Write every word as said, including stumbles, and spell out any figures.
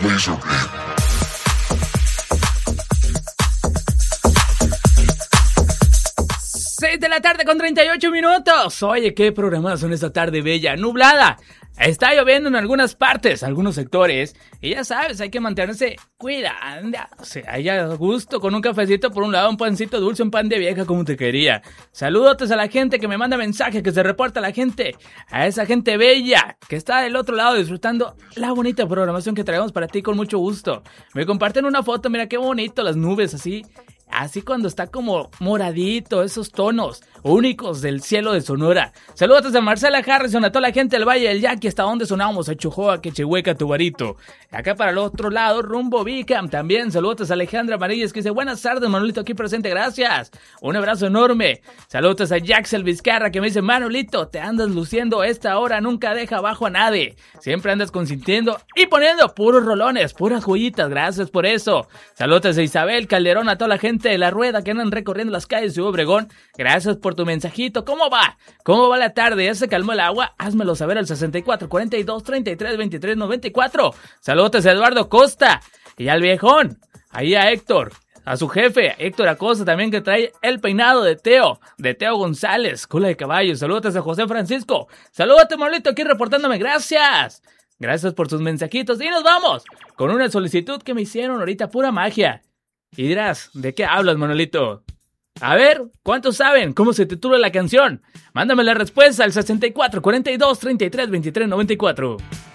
seis de la tarde con treinta y ocho minutos. Oye, qué programación esta tarde bella, nublada. Está lloviendo en algunas partes, algunos sectores. Y ya sabes, hay que mantenerse cuidándose. Ahí a gusto, con un cafecito por un lado, un pancito dulce, un pan de vieja como te quería. Saludos a la gente que me manda mensajes, que se reporta a la gente. A esa gente bella que está del otro lado disfrutando la bonita programación que traemos para ti con mucho gusto. Me comparten una foto, mira qué bonito, las nubes así. Así cuando está como moradito, esos tonos únicos del cielo de Sonora. Saludos a Marcela Harrison, a toda la gente del Valle del Yaqui, hasta donde sonamos, a Chojoa, Quechehueca, Tubarito. Acá para el otro lado, rumbo Bicam también. Saludos a Alejandra Amarillas, que dice, buenas tardes, Manolito, aquí presente, gracias. Un abrazo enorme. Saludos a Jaxel Vizcarra, que me dice, Manolito, te andas luciendo, esta hora nunca deja abajo a nadie. Siempre andas consintiendo y poniendo puros rolones, puras joyitas, gracias por eso. Saludos a Isabel Calderón, a toda la gente de La Rueda que andan recorriendo las calles de Obregón. Gracias por tu mensajito. ¿Cómo va? ¿Cómo va la tarde? ¿Ya se calmó el agua? Házmelo saber al sesenta y cuatro, cuarenta y dos, treinta y tres, veintitrés, noventa y cuatro. Saludos a Eduardo Costa y al viejón. Ahí a Héctor, a su jefe, Héctor Acosta también, que trae el peinado de Teo, de Teo González, cola de caballo. Saludos a José Francisco. Saludos a Manolito aquí reportándome. Gracias. Gracias por sus mensajitos. Y nos vamos con una solicitud que me hicieron ahorita, pura magia. Y dirás, ¿de qué hablas, Manolito? A ver, ¿cuántos saben cómo se titula la canción? Mándame la respuesta al sesenta y cuatro, cuarenta y dos, treinta y tres, veintitrés, noventa y cuatro.